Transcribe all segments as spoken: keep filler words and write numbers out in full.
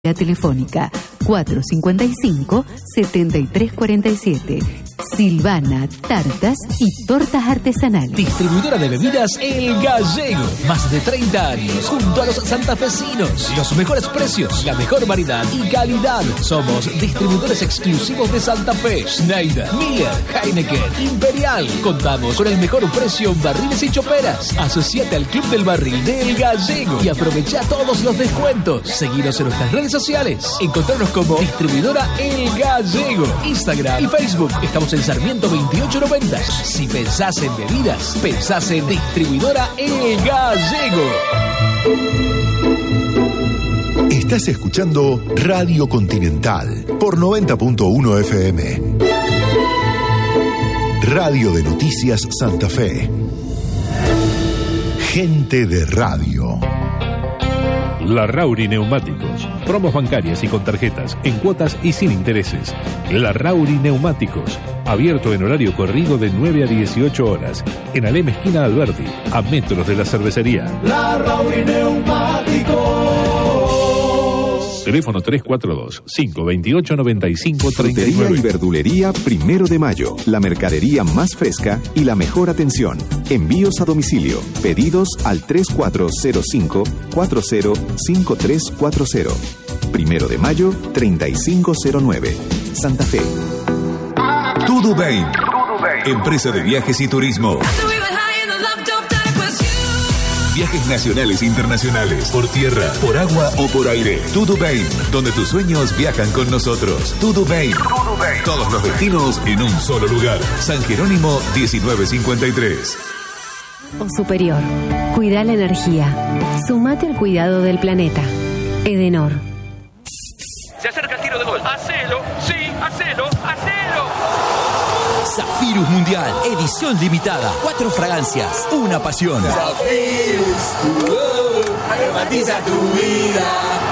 La telefónica cuatro cincuenta y cinco, setenta y tres cuarenta y siete. Silvana, tartas y tortas artesanales. Distribuidora de bebidas El Gallego. Más de treinta años junto a los santafesinos. Los mejores precios, la mejor variedad y calidad. Somos distribuidores exclusivos de Santa Fe. Schneider, Miller, Heineken, Imperial. Contamos con el mejor precio en barriles y choperas. Asociate al Club del Barril de El Gallego y aprovecha todos los descuentos. Seguinos en nuestras redes sociales. Encontrarnos como distribuidora El Gallego. Instagram y Facebook. Estamos en Sarmiento veintiocho noventa. Si pensás en bebidas, pensás en distribuidora El Gallego. Estás escuchando Radio Continental por noventa punto uno F M. Radio de Noticias Santa Fe. Gente de radio. Larrauri Neumáticos. Promos bancarias y con tarjetas, en cuotas y sin intereses. Larrauri Neumáticos. Abierto en horario corrido de nueve a dieciocho horas. En Alem esquina Alberdi, a metros de la cervecería. Larrauri Neumáticos. Teléfono tres cuatro dos, cinco dos ocho, nueve cinco tres nueve. Frutería y verdulería Primero de Mayo. La mercadería más fresca y la mejor atención. Envíos a domicilio. Pedidos al tres cuatro cero cinco, cuatro cero cinco tres cuatro cero. Primero de Mayo, treinta y cinco cero nueve. Santa Fe. Tudubain. Empresa de viajes y turismo. Viajes nacionales e internacionales, por tierra, por agua o por aire. Tudubain, donde tus sueños viajan con nosotros. Tudubain. Todos los destinos en un solo lugar. San Jerónimo diecinueve cincuenta y tres. O superior. Cuida la energía. Sumate al cuidado del planeta. Edenor. Se acerca el tiro de gol. ¡Hacelo! ¡Sí! ¡Hacelo! ¡Hacelo! Zafirus Mundial, edición limitada. Cuatro fragancias, una pasión. Zafirus, tu voz, aromatiza tu vida.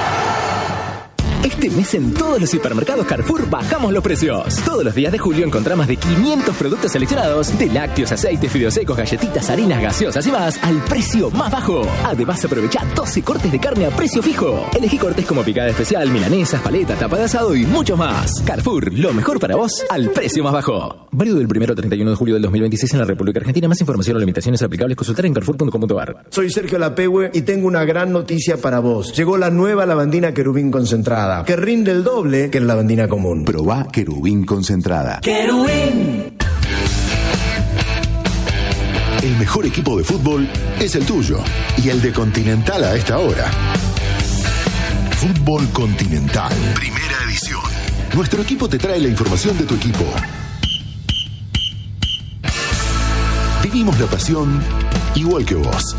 Este mes en todos los hipermercados Carrefour bajamos los precios. Todos los días de julio encontrás más de quinientos productos seleccionados, de lácteos, aceites, fideos secos, galletitas, harinas, gaseosas y más, al precio más bajo. Además, aprovecha doce cortes de carne a precio fijo. Elegí cortes como picada especial, milanesas, paleta, tapa de asado y mucho más. Carrefour, lo mejor para vos al precio más bajo. Válido del primero al treinta y uno de julio del dos mil veintiséis en la República Argentina. Más información o limitaciones aplicables consultar en carrefour punto com punto a r. Soy Sergio Lapehue y tengo una gran noticia para vos. Llegó la nueva lavandina Querubín concentrada, que rinde el doble que la lavandina común. Probá Querubín concentrada. ¡Querubín! El mejor equipo de fútbol es el tuyo y el de Continental a esta hora. Fútbol Continental, primera edición. Nuestro equipo te trae la información de tu equipo. Vivimos la pasión igual que vos.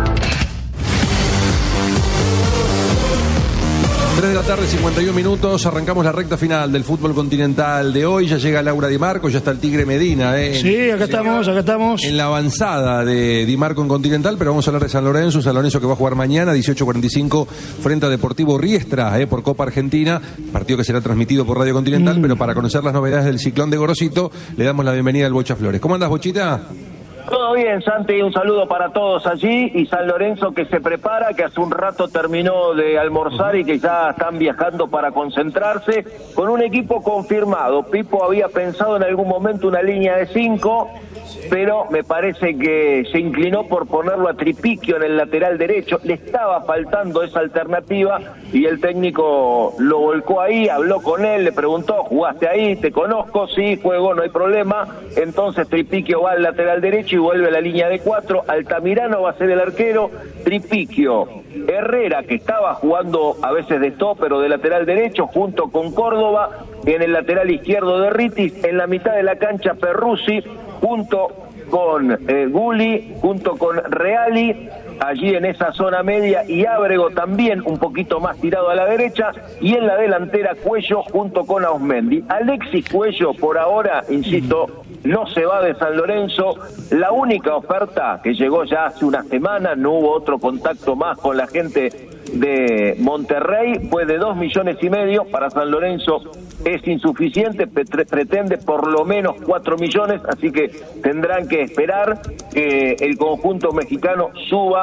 tres de la tarde, cincuenta y un minutos, arrancamos la recta final del fútbol continental de hoy. Ya llega Laura Di Marco, ya está el Tigre Medina. ¿eh? Sí, acá estamos, acá estamos. En la avanzada de Di Marco en Continental, pero vamos a hablar de San Lorenzo, San Lorenzo que va a jugar mañana, dieciocho cuarenta y cinco, frente a Deportivo Riestra, ¿eh? por Copa Argentina, partido que será transmitido por Radio Continental, mm. pero para conocer las novedades del ciclón de Gorosito, le damos la bienvenida al Bocha Flores. ¿Cómo andas, Bochita? Todo bien, Santi, un saludo para todos allí y San Lorenzo que se prepara, que hace un rato terminó de almorzar y que ya están viajando para concentrarse con un equipo confirmado. Pipo había pensado en algún momento una línea de cinco, pero me parece que se inclinó por ponerlo a Tripiquio en el lateral derecho. Le estaba faltando esa alternativa y el técnico lo volcó ahí, habló con él, le preguntó, ¿jugaste ahí? ¿Te conozco? Sí, juego, no hay problema. Entonces Tripiquio va al lateral derecho y vuelve a la línea de cuatro. Altamirano va a ser el arquero, Tripiquio, Herrera, que estaba jugando a veces de stopper o de lateral derecho, junto con Córdoba, en el lateral izquierdo de Ritis, en la mitad de la cancha Perruzzi, junto con eh, Gulli, junto con Reali, allí en esa zona media, y Ábrego también un poquito más tirado a la derecha, y en la delantera Cuello junto con Ausmendi. Alexis Cuello por ahora, insisto, no se va de San Lorenzo. La única oferta que llegó ya hace una semana, no hubo otro contacto más con la gente de Monterrey, fue de dos millones y medio. Para San Lorenzo es insuficiente, pretende por lo menos cuatro millones, así que tendrán que esperar que el conjunto mexicano suba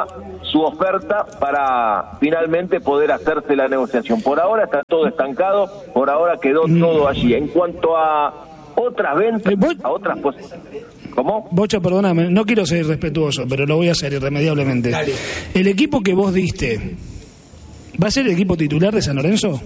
su oferta para finalmente poder hacerse la negociación. Por ahora está todo estancado, por ahora quedó mm. todo allí. En cuanto a otras ventas, eh, a otras posibilidades. ¿Cómo? Bocha, perdóname, no quiero ser irrespetuoso, pero lo voy a hacer irremediablemente. Dale. El equipo que vos diste, ¿va a ser el equipo titular de San Lorenzo?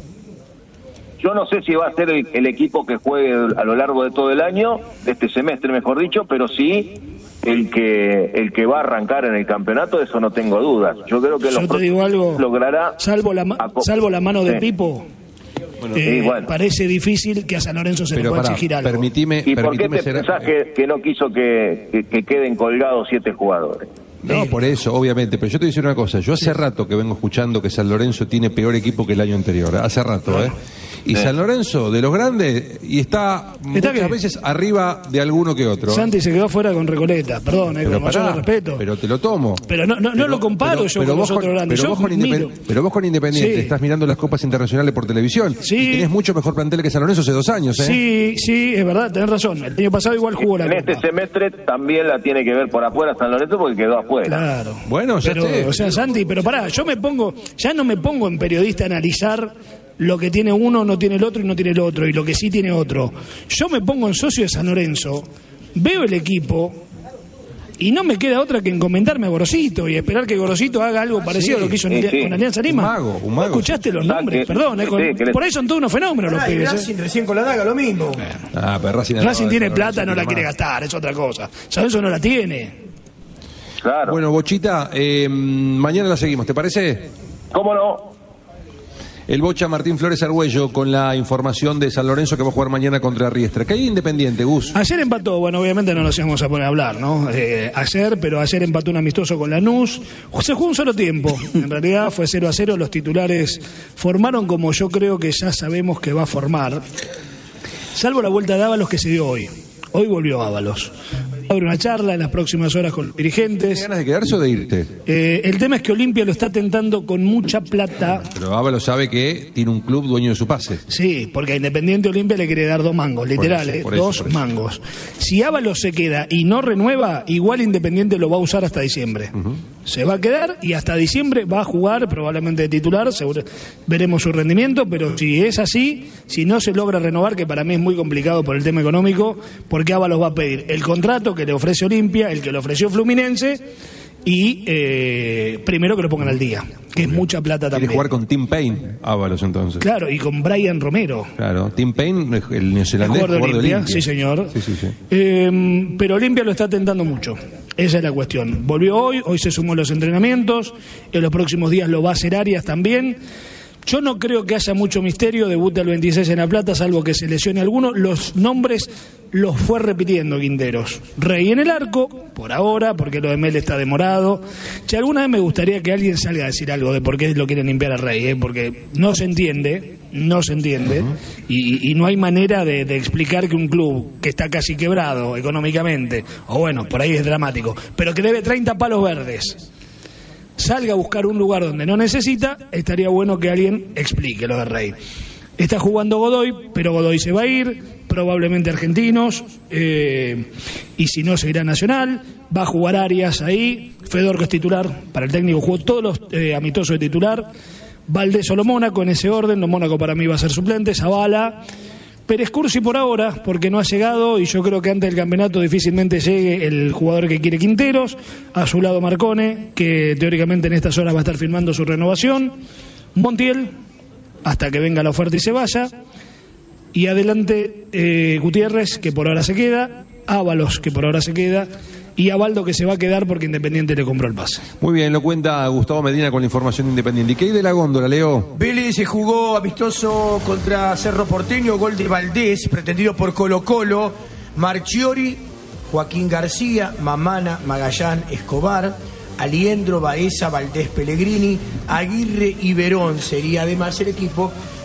Yo no sé si va a ser el, el equipo que juegue a lo largo de todo el año, de este semestre mejor dicho, pero sí el que el que va a arrancar en el campeonato, de eso no tengo dudas. Yo creo que Yo te digo algo, logrará... Salvo la, salvo la mano de sí. Pipo... Bueno, eh, sí, bueno. Parece difícil que a San Lorenzo se le pueda exigir algo. Permitime, ¿Y por qué permitime te ser... pensás que, que no quiso que, que, que queden colgados siete jugadores? No, por eso, obviamente, pero yo te voy a decir una cosa, yo hace sí. rato que vengo escuchando que San Lorenzo tiene peor equipo que el año anterior, hace rato, ¿eh? Y sí. San Lorenzo, de los grandes, y está, ¿Está muchas qué? veces arriba de alguno que otro. Santi se quedó fuera con Recoleta, perdón, eh, con mayor respeto. Pero te lo tomo. Pero no, no, pero, no lo comparo pero, yo pero con los otros grandes. Pero, yo vos con Independ- pero vos con Independiente sí. estás mirando las copas internacionales por televisión sí. y tenés mucho mejor plantel que San Lorenzo hace dos años, ¿eh? Sí, sí, es verdad, tenés razón. El año pasado igual jugó la En copa. este semestre también la tiene que ver por afuera San Lorenzo porque quedó afuera. Claro. Bueno, ya pero, sé. O sea, Santi, pero pará, yo me pongo, ya no me pongo en periodista a analizar lo que tiene uno no tiene el otro y no tiene el otro, y lo que sí tiene otro. Yo me pongo en socio de San Lorenzo, veo el equipo y no me queda otra que encomendarme a Gorosito y esperar que Gorosito haga algo parecido sí, a lo que hizo sí, sí. con Alianza Lima. Un mago, un mago. ¿Escuchaste los nombres? que, Perdón, eh, con, sí, por ahí son todos unos fenómenos los pibes. Racing eh. recién con la daga, lo mismo. Ah, pero Racing, Racing no, tiene no, plata, no, no la más. quiere gastar, es otra cosa. San Lorenzo no la tiene. Claro. Bueno, Bochita, eh, mañana la seguimos, ¿te parece? ¿Cómo no? El Bocha Martín Flores Argüello con la información de San Lorenzo que va a jugar mañana contra Riestra. ¿Qué hay Independiente, Gus? Ayer empató, bueno, obviamente no nos íbamos a poner a hablar, ¿no? Eh, ayer, pero ayer empató un amistoso con Lanús. Se jugó un solo tiempo, en realidad fue cero a cero. Los titulares formaron como yo creo que ya sabemos que va a formar, salvo la vuelta de Ábalos que se dio hoy. Hoy volvió Ábalos. Abre una charla en las próximas horas con los dirigentes. ¿Tienes ganas de quedarse o de irte? Eh, el tema es que Olimpia lo está tentando con mucha plata. Pero Ábalos sabe que tiene un club dueño de su pase. Sí, porque a Independiente Olimpia le quiere dar dos mangos, literal, por eso, por eh, eso, dos por mangos. Si Ábalos se queda y no renueva, igual Independiente lo va a usar hasta diciembre. Uh-huh. Se va a quedar y hasta diciembre va a jugar, probablemente de titular, seguro, veremos su rendimiento, pero si es así, si no se logra renovar, que para mí es muy complicado por el tema económico, porque Ábalos va a pedir el contrato que le ofrece Olimpia, el que le ofreció Fluminense, y eh, primero que lo pongan al día, que es mucha plata también. Quiere jugar con Tim Payne, Ábalos entonces. Claro, y con Brian Romero. Claro, Tim Payne, el neozelandés, el jugador de Olimpia, de Olimpia. Sí, señor. Sí, sí, sí. Eh, pero Olimpia lo está tentando mucho. Esa es la cuestión. Volvió hoy, hoy se sumó a los entrenamientos, en los próximos días lo va a hacer Arias también. Yo no creo que haya mucho misterio, debuta el veintiséis en La Plata, salvo que se lesione alguno. Los nombres los fue repitiendo Quinteros. Rey en el arco, por ahora, porque lo de Mel está demorado. Si alguna vez me gustaría que alguien salga a decir algo de por qué lo quieren limpiar a Rey, ¿eh? Porque no se entiende, no se entiende, uh-huh. y, y no hay manera de, de explicar que un club que está casi quebrado económicamente, o bueno, por ahí es dramático, pero que debe treinta palos verdes, salga a buscar un lugar donde no necesita, estaría bueno que alguien explique lo de Rey. Está jugando Godoy, pero Godoy se va a ir, probablemente Argentinos, eh, y si no se irá Nacional, va a jugar Arias ahí, Fedor que es titular, para el técnico jugó todos los eh, amistosos de titular, Valdés o lo Mónaco en ese orden, lo Mónaco para mí va a ser suplente, Zavala, Pérez Cursi por ahora, porque no ha llegado y yo creo que antes del campeonato difícilmente llegue el jugador que quiere Quinteros. A su lado Marcone, que teóricamente en estas horas va a estar firmando su renovación. Montiel, hasta que venga la oferta y se vaya. Y adelante eh, Gutiérrez, que por ahora se queda. Ábalos, que por ahora se queda. Y Abaldo, que se va a quedar porque Independiente le compró el pase. Muy bien, lo cuenta Gustavo Medina con la información de Independiente. ¿Y qué hay de la góndola, Leo? Vélez se jugó amistoso contra Cerro Porteño, gol de Valdés, pretendido por Colo Colo, Marchiori, Joaquín García, Mamana, Magallán, Escobar, Aliendro, Baeza, Valdés, Pellegrini, Aguirre y Verón sería además el equipo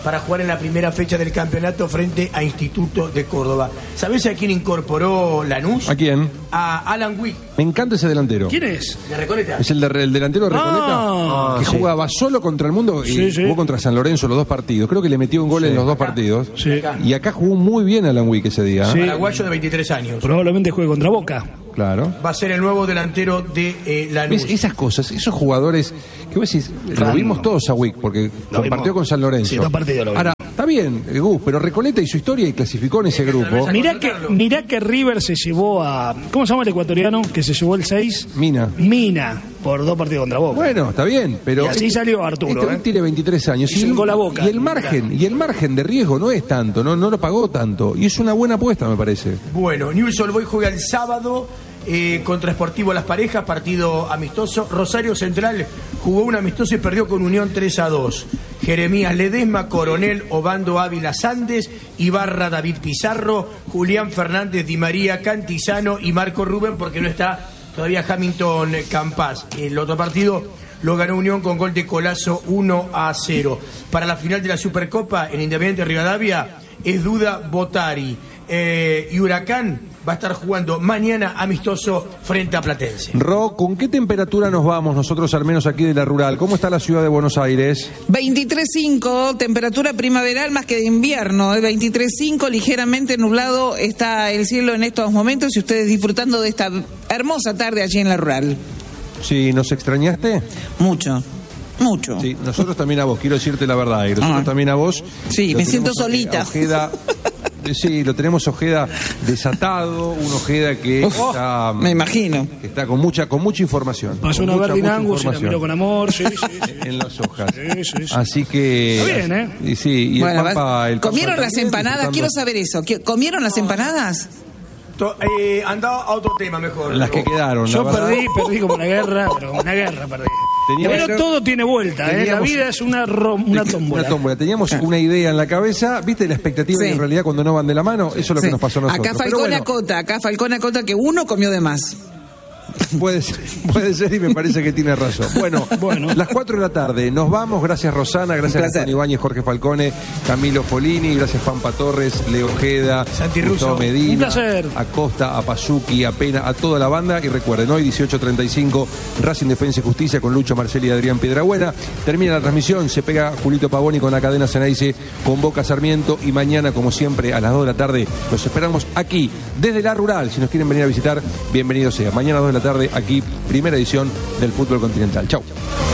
para jugar en la primera fecha del campeonato frente a Instituto de Córdoba. ¿Sabés a quién incorporó Lanús? ¿A quién? A Alan Wick. Me encanta ese delantero. ¿Quién es? De Recoleta. Es el, de, el delantero de Recoleta, Ah, que sí. jugaba solo contra el mundo y Sí, sí. jugó contra San Lorenzo los dos partidos. Creo que le metió un gol Sí. en los dos Acá. partidos. Sí. Y acá jugó muy bien Alan Wick ese día. Sí. Paraguayo de veintitrés años. Probablemente juegue contra Boca. Claro. Va a ser el nuevo delantero de eh, Lanús. ¿Ves? Esas cosas, esos jugadores que vos decís, lo vimos todos a Wick porque Lo compartió vimos. con San Lorenzo. Sí, dos partidos lo vimos. Ahora, está bien, eh, Gus, pero Recoleta hizo historia y clasificó en ese grupo. Mirá que, mirá que River se llevó a... ¿Cómo se llama el ecuatoriano? Que se llevó el seis. Mina. Mina, por dos partidos contra Boca. Bueno, está bien, pero Y así salió Arturo, Este ¿eh? tiene veintitrés años Hizo y un gol a Boca. y el margen y el margen de riesgo no es tanto, no no lo pagó tanto y es una buena apuesta, me parece. Bueno, Newell's Old Boys juega el sábado eh, contra Sportivo Las Parejas, partido amistoso. Rosario Central jugó un amistoso y perdió con Unión tres a dos. Jeremías Ledesma, Coronel Obando Ávila Sandes, Ibarra David Pizarro, Julián Fernández Di María Cantizano y Marco Rubén, porque no está todavía Hamilton Campas. El otro partido lo ganó Unión con gol de Colazo uno a cero. Para la final de la Supercopa, en Independiente Rivadavia, es duda Botari. Eh, y Huracán va a estar jugando mañana amistoso frente a Platense. Ro, ¿con qué temperatura nos vamos nosotros, al menos aquí de la rural? ¿Cómo está la ciudad de Buenos Aires? veintitrés punto cinco, temperatura primaveral más que de invierno, ¿eh? veintitrés punto cinco, ligeramente nublado está el cielo en estos momentos y ustedes disfrutando de esta hermosa tarde allí en la rural. Sí, ¿nos extrañaste? Mucho. Mucho. Sí, nosotros también a vos, quiero decirte la verdad, y nosotros Ah. también a vos. Sí, Lo me siento tenemos, eh, solita. Ojeda, eh, sí, lo tenemos Ojeda desatado, un Ojeda que Uf, está... me imagino. Que está con mucha con mucha información. Pasó con una mucha, Verdin mucha Angus y la información miró con amor, sí, sí, sí. en las hojas. Sí, sí, sí. Así que... Está bien, ¿eh? Y sí, y Bueno, el Pampa... va- el Pampa ¿comieron las también, empanadas? disfrutando- Quiero saber eso. ¿Qui- ¿Comieron las empanadas? To- eh, andaba a otro tema mejor. Las que quedaron, Yo la verdad. perdí, perdí como una guerra, pero como una guerra perdí. Teníamos- Pero todo tiene vuelta, ¿eh? La teníamos- vida es una, ro- una tómbola. Una tómbola. Teníamos una idea en la cabeza, ¿viste la expectativa Sí. y en realidad cuando no van de la mano? Eso es lo Sí. que nos pasó a nosotros. Acá Pero Falcón bueno, acota, acá Falcón acota que uno comió de más. Puede ser, puede ser y me parece que tiene razón. Bueno, Bueno. las cuatro de la tarde, nos vamos. Gracias Rosana, gracias placer. Antonio Ibáñez, Jorge Falcone, Camilo Folini, gracias Pampa Torres, Leo Ojeda, Santi Gustavo Russo. Medina, Un placer. a Costa, a Pazuki, a Pena, a toda la banda. Y recuerden, hoy dieciocho treinta y cinco, Racing Defensa y Justicia con Lucho Marceli y Adrián Piedrabuena. Termina la transmisión, se pega Julito Pavoni con la cadena Ceneice, con Boca Sarmiento. Y mañana, como siempre, a las dos de la tarde, los esperamos aquí, desde la rural. Si nos quieren venir a visitar, bienvenido sea. Mañana a dos de la tarde, aquí, primera edición del Fútbol Continental. Chau.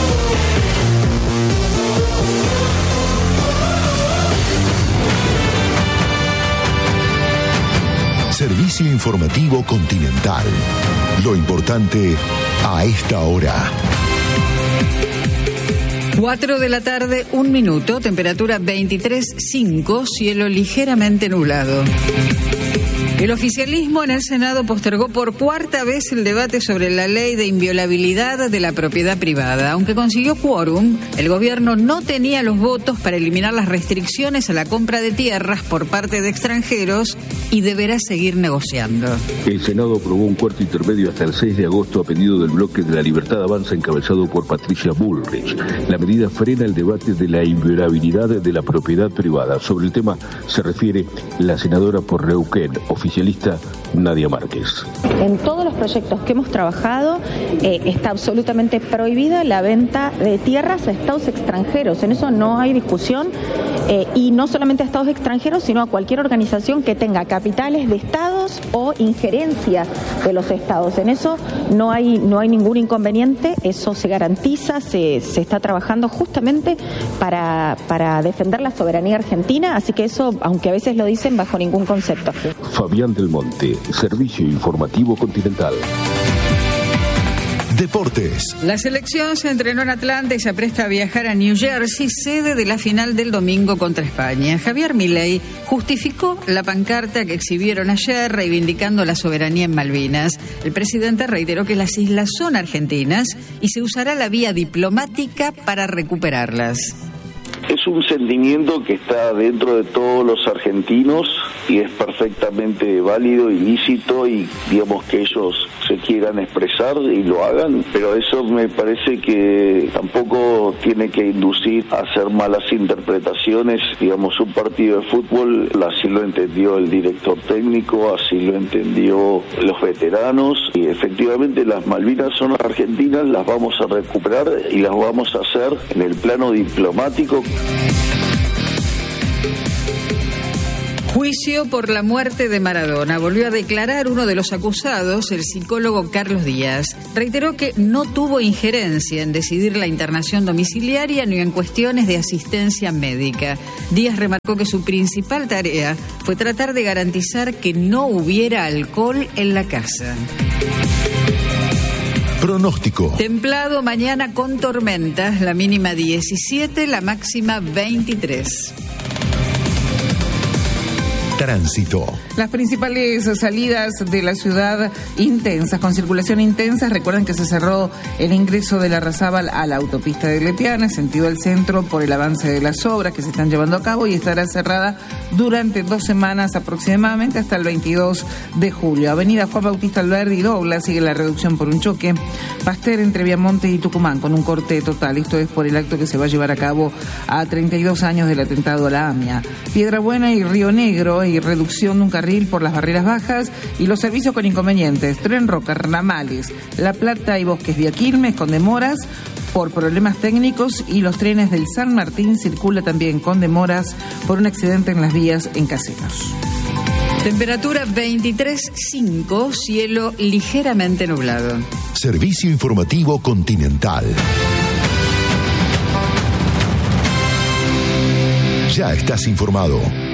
Servicio informativo Continental. Lo importante a esta hora. cuatro de la tarde, un minuto, temperatura veintitrés punto cinco, cielo ligeramente nublado. El oficialismo en el Senado postergó por cuarta vez el debate sobre la ley de inviolabilidad de la propiedad privada. Aunque consiguió quórum, el gobierno no tenía los votos para eliminar las restricciones a la compra de tierras por parte de extranjeros y deberá seguir negociando. El Senado aprobó un cuarto intermedio hasta el seis de agosto a pedido del bloque de la Libertad Avanza encabezado por Patricia Bullrich. La medida frena el debate de la inviolabilidad de la propiedad privada. Sobre el tema se refiere la senadora por Neuquén, oficialista Nadia Márquez. En todos los proyectos que hemos trabajado eh, está absolutamente prohibida la venta de tierras a estados extranjeros. En eso no hay discusión eh, y no solamente a estados extranjeros, sino a cualquier organización que tenga capitales de estados o injerencia de los estados. En eso no hay no hay ningún inconveniente. Eso se garantiza, se, se está trabajando justamente para, para defender la soberanía argentina. Así que eso, aunque a veces lo dicen, bajo ningún concepto. Fabián del Monte, Servicio Informativo Continental. Deportes. La selección se entrenó en Atlanta y se apresta a viajar a New Jersey, sede de la final del domingo contra España. Javier Milei justificó la pancarta que exhibieron ayer reivindicando la soberanía en Malvinas. El presidente reiteró que las islas son argentinas y se usará la vía diplomática para recuperarlas. Es un sentimiento que está dentro de todos los argentinos y es perfectamente válido y lícito, y digamos que ellos se quieran expresar y lo hagan, pero eso me parece que tampoco tiene que inducir a hacer malas interpretaciones. Digamos, un partido de fútbol así lo entendió el director técnico, así lo entendió los veteranos, y efectivamente las Malvinas son argentinas, las vamos a recuperar y las vamos a hacer en el plano diplomático. Juicio por la muerte de Maradona. Volvió a declarar uno de los acusados, el psicólogo Carlos Díaz. Reiteró que no tuvo injerencia en decidir la internación domiciliaria ni en cuestiones de asistencia médica. Díaz remarcó que su principal tarea fue tratar de garantizar que no hubiera alcohol en la casa. Pronóstico. Templado mañana con tormentas, la mínima diecisiete, la máxima veintitrés. Tránsito. Las principales salidas de la ciudad intensas, con circulación intensa. Recuerden que se cerró el ingreso de la Larrazábal a la autopista de Lepiana, sentido al centro, por el avance de las obras que se están llevando a cabo, y estará cerrada durante dos semanas aproximadamente hasta el veintidós de julio. Avenida Juan Bautista Alberdi, Dobla, sigue la reducción por un choque. Pasteur entre Viamonte y Tucumán con un corte total. Esto es por el acto que se va a llevar a cabo a treinta y dos años del atentado a la AMIA. Piedrabuena y Río Negro, y reducción de un carril por las barreras bajas, y los servicios con inconvenientes. Tren Roca, Ramales, La Plata y Bosques Vía Quilmes con demoras por problemas técnicos, y los trenes del San Martín circula también con demoras por un accidente en las vías en Caseros. Temperatura veintitrés punto cinco, cielo ligeramente nublado. Servicio informativo Continental. Ya estás informado.